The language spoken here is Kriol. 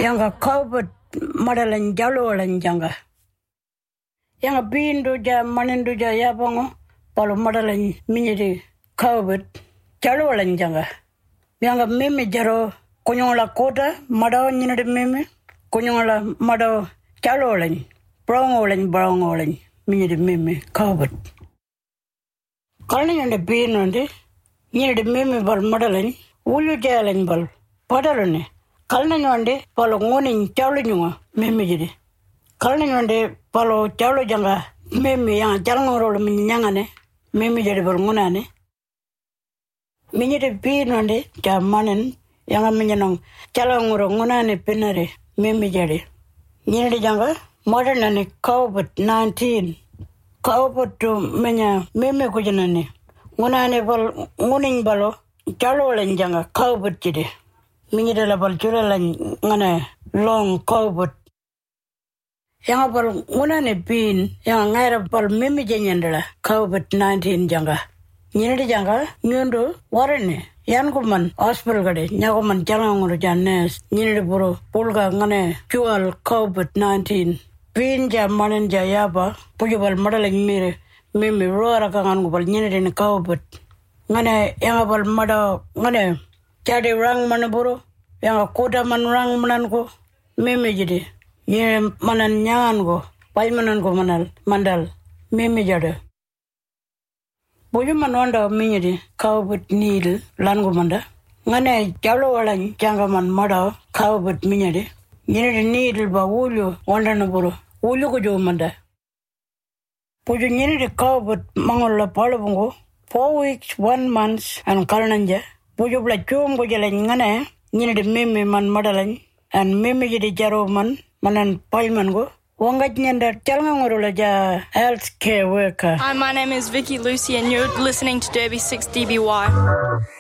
Yanga COVID madalan jalolan janga. Yanga bindu ja manindu ja yabango palo madalan minyiri COVID jalolan janga. Yanga mimi jaro kunyongola kota madao nyinade mimi kunyongola madao jalolan brongolan minyiri mimi COVID. Kalni yande binunde nyinade mimi bal madalan ulu jalan bal padalone. Kalna nyande palo ngoni chawlo nyunga meme jide. Kalna nyande palo chawlo janga meme yang jalngoro minyanga ne meme jide bal ngona ne. Minyede pi nyande jamanen yang minyanong jalngoro ngona ne penare meme jide. Nyede janga modern ne COVID-19 COVID to menya meme kujana ne. Ngona ne bal ngoning balo chawlo janga COVID jide. Mingi la bal jura la ngana long COVID. Yang bal nguna ne bin yang ngaira bal mimi jenyandala COVID-19 janga. Nyindi janga nyundo warane yan ko man hospital gade nyago man jalangoro jannes nyindi buro pulga ngane dual COVID-19 bin jamanen jayaba pujubal madala mire mimi roara kangan bal nyindi ne COVID. Ngane yang bal mada ngane jadi rang manaburo yang kota manurang mananko meme jadi ye manan nyangan go pai mananko manal mandal meme jada boju manwanda minyidi kawbut nil lango manda ngane jalo walan jangaman mada kawbut minyidi nyidi nil ba wulu wanda no buru wulu ko jo manda boju nyidi kawbut mangolla palabungo 4 weeks 1 month and kalnanja boju bla chum go jala ngane nyine meme man madalan and meme jidi jaro man manan payman go wanga nyanda chalnga ngorola ja healthcare worker. Hi, my name is Vicky Lucy and you're listening to Derby 6 DBY.